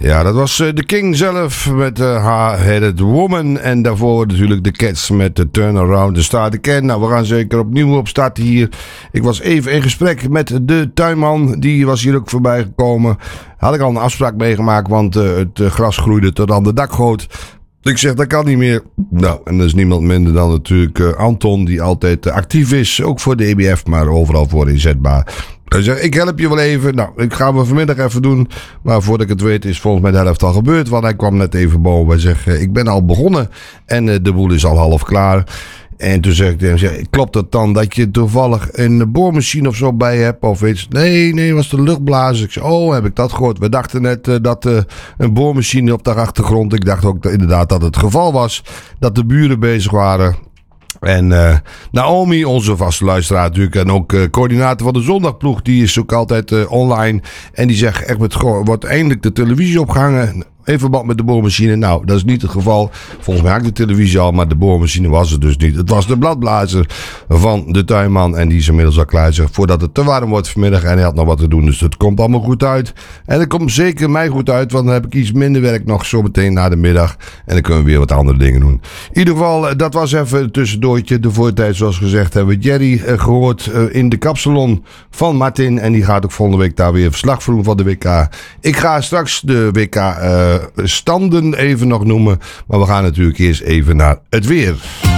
Ja, dat was The King zelf met Hard-Headed Woman. En daarvoor natuurlijk de Cats met de Turnaround, de Start Again. Nou, we gaan zeker opnieuw opstarten hier. Ik was even in gesprek met de tuinman. Die was hier ook voorbij gekomen. Had ik al een afspraak meegemaakt, want het gras groeide tot aan de dakgoot. Ik zeg, dat kan niet meer. Nou, en dat is niemand minder dan natuurlijk Anton, die altijd actief is. Ook voor de EBF, maar overal voor inzetbaar. Hij zegt, ik help je wel even. Nou, ik ga we vanmiddag even doen. Maar voordat ik het weet is volgens mij de helft al gebeurd. Want hij kwam net even boven. Hij zegt, ik ben al begonnen. En de boel is al half klaar. En toen zeg ik tegen hem, klopt het dan dat je toevallig een boormachine of zo bij hebt? Of iets? Nee, was de luchtblazer. Ik zei, oh, heb ik dat gehoord? We dachten net dat een boormachine op de achtergrond. Ik dacht ook inderdaad dat het geval was. Dat de buren bezig waren. En Naomi, onze vaste luisteraar natuurlijk, en ook coördinator van de zondagploeg, die is ook altijd online. En die zegt, echt, wordt eindelijk de televisie opgehangen in verband met de boormachine. Nou, dat is niet het geval. Volgens mij had ik de televisie al, maar de boormachine was het dus niet. Het was de bladblazer van de tuinman en die is inmiddels al klaar. Zeg, voordat het te warm wordt vanmiddag en hij had nog wat te doen, dus het komt allemaal goed uit. En het komt zeker mij goed uit, want dan heb ik iets minder werk nog zo meteen na de middag. En dan kunnen we weer wat andere dingen doen. In ieder geval, dat was even een tussendoortje. De voortijd, zoals gezegd, hebben we Jerry gehoord in de kapsalon van Martin. En die gaat ook volgende week daar weer verslag voor doen van de WK. Ik ga straks de WK standen even nog noemen. Maar we gaan natuurlijk eerst even naar het weer.